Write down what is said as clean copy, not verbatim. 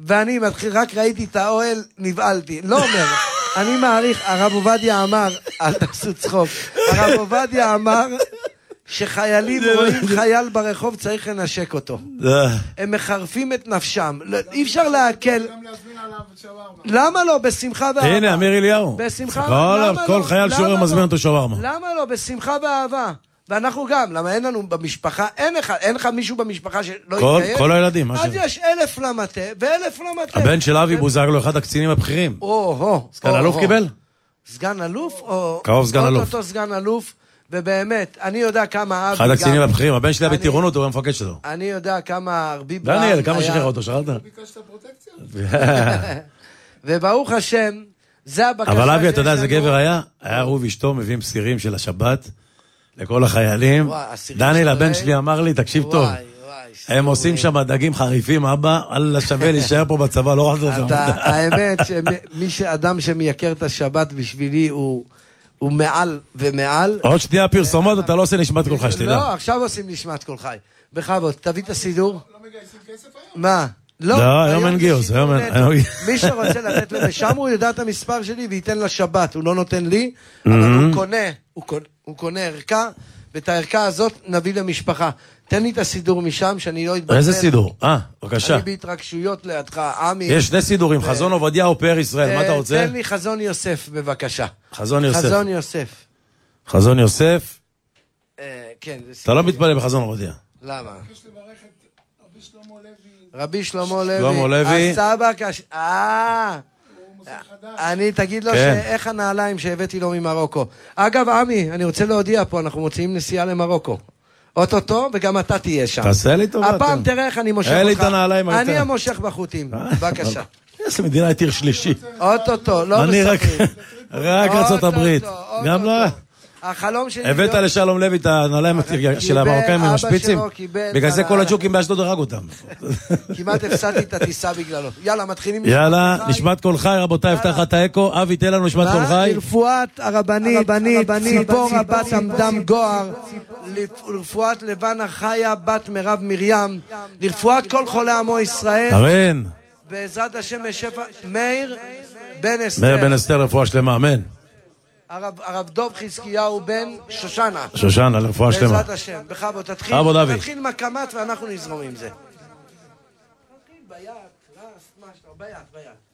ואני מתחיל, רק ראיתי את האוהל, נבעלתי. לא אומר, אני מעריך, הרב עובדיה אמר, אל תעשו צחוק, הרב עובדיה אמר, שחיילים רואים חייל ברחוב צריך לנשק אותו. הם מחרפים את נפשם. אי אפשר להקל. למה לא? בשמחה ואהבה. הנה, אמיר אליהו. בשמחה. כל חייל שורר מזמין אותו שווארמה. למה לא? בשמחה ואהבה. ואנחנו גם, למה אין לנו במשפחה, אין לך מישהו במשפחה שלא יתקיים? כל הילדים. אז יש 1,000 למטה ו1,000 למטה. הבן של אבי בוזגלו, אחד הקצינים הבכירים. סגן אלוף קיבל? סגן אלוף? קרוב סגן אלוף. אותו סגן אלוף. ובאמת, אני יודע כמה אבי... אחד הקצינים הבכירים, הבן שלי בטירונות, הוא המפקד שלו. אני יודע כמה ארבי... דניאל, כמה שחרר אותו, שאלת? ביקשת פרוטקציה? וברוך השם, זה הבקשה... אבל אבי, אתה יודע, זה גבר היה? היה הוא ואשתו מביאים סירים של השבת לכל החיילים. דניאל, הבן שלי אמר לי, תקשיב טוב, הם עושים שם דגים חריפים, אבא, אל שווה להישאר פה בצבא, לא רחת לך. האמת, אדם שמייקר את השבת בשבילי הוא מעל ומעל. עוד שנייה פרסומות, אתה לא עושה נשמת כל חי, שתדע. לא, עכשיו עושים נשמת כל חי. בכבוד, תביא את הסידור. לא מגייסים כסף היום? מה? לא, היום אין גיוס. מי שרוצה לתת לשם, הוא יודע את המספר שלי וייתן לשבת. הוא לא נותן לי, אבל הוא קונה ערכה, ואת הערכה הזאת נביא למשפחה. תן לי את הסידור משם, שאני לא אתבטל. איזה סידור? בבקשה. אני בהתרגשויות לידך, עמי. יש שני סידורים, חזון עובדיה או פאר ישראל, מה אתה רוצה? תן לי חזון יוסף, בבקשה. חזון יוסף. חזון יוסף. חזון יוסף? כן. אתה לא מתפלא בחזון עובדיה. למה? יש לברך את רבי שלמה לוי. רבי שלמה לוי. שלמה לוי. הסבא אני תגיד לו שאיך הנעליים שהבאתי לו ממרוקו. אגב, עמי, אני רוצה להודיע פה, אנחנו מוציאים נסיעה למרוקו. אוטוטו, וגם אתה תהיה שם. תעשה לי טובה. הפעם תראה איך אני מושך אותך. אין לי את הנעליים. אני המושך בחוטים. בבקשה. איזה מדינה עתיר שלישי. אוטוטו, לא אני מספרים. רק ארצות הברית. גם לא... החלום שלי... הבאת לשלום לוי את הנעליים של המרוקאים עם השפיצים. בגלל זה כל הג'וקים באשדוד הרג אותם. כמעט הפסדתי את הטיסה בגללו. יאללה, מתחילים... יאללה, נשמת כל חי, רבותיי, הבטח את האקו. אבי, תן לנו נשמת כל חי. לרפואת הרבנית, ציפור בת עמדם גוהר, לרפואת לבנה חיה, בת מירב מרים, לרפואת כל חולי עמו ישראל. אמן. בעזרת השם משפע... מאיר בן אסתר. מאיר בן אסתר, רפואה שלמה, אמן. הרב דוב חזקיהו בן שושנה. שושנה, לרפואה שלמה. בעזרת השם, בכבוד, תתחיל עם הקמת ואנחנו נזרום עם זה. תתחיל ביד, ביד.